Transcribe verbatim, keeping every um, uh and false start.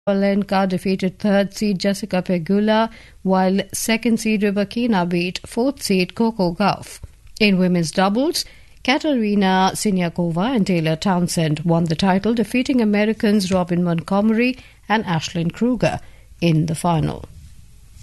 Sabalenka defeated third seed Jessica Pegula, while second seed Rybakina beat fourth seed Coco Gauff. In women's doubles, Katerina Siniakova and Taylor Townsend won the title, defeating Americans Robin Montgomery and Ashlyn Kruger in the final.